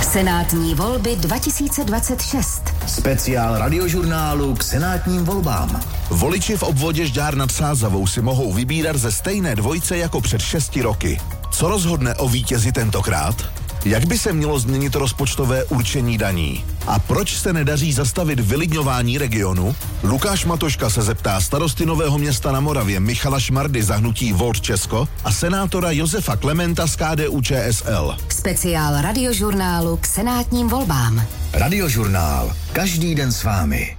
Senátní volby 2026. Speciál radiožurnálu k senátním volbám. Voliči v obvodě Žďár nad Sázavou si mohou vybírat ze stejné dvojice jako před 6 roky. Co rozhodne o vítězi tentokrát? Jak by se mělo změnit rozpočtové určení daní? A proč se nedaří zastavit vylidňování regionu? Lukáš Matoška se zeptá starosty Nového Města na Moravě Michala Šmardy za hnutí Volt Česko a senátora Josefa Klementa z KDU-ČSL. Speciál radiožurnálu k senátním volbám. Radiožurnál. Každý den s vámi.